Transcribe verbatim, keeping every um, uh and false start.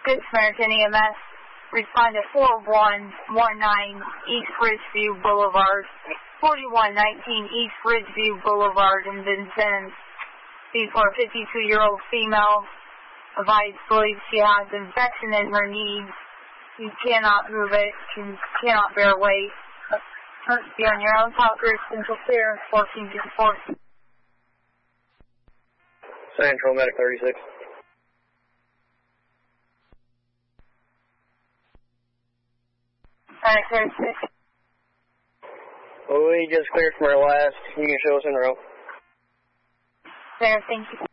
six, American E M S. Respond to four one one nine East Ridgeview Boulevard, forty-one nineteen East Ridgeview Boulevard in Vincennes. For a fifty-two-year-old female, advised believes she has infection in her knees. She cannot move it. She cannot bear weight. Be on your own. Talker, Central Clear, fourteen fifty-four. Central Medic thirty-six. Medic thirty-six. We just cleared from our last. You can show us in a row. There, thank you.